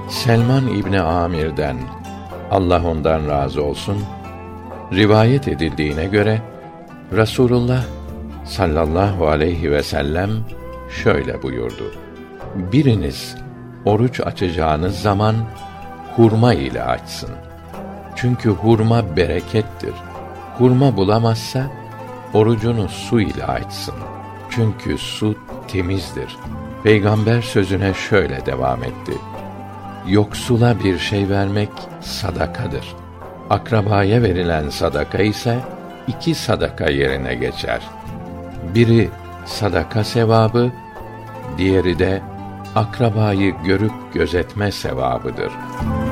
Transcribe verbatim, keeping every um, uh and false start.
Selman İbni Amir'den, Allah ondan razı olsun, rivayet edildiğine göre Rasulullah sallallahu aleyhi ve sellem şöyle buyurdu: Biriniz oruç açacağınız zaman hurma ile açsın. Çünkü hurma berekettir. Hurma bulamazsa orucunu su ile açsın. Çünkü su temizdir. Peygamber sözüne şöyle devam etti: Yoksula bir şey vermek sadakadır. Akrabaya verilen sadaka ise iki sadaka yerine geçer. Biri sadaka sevabı, diğeri de akrabayı görüp gözetme sevabıdır.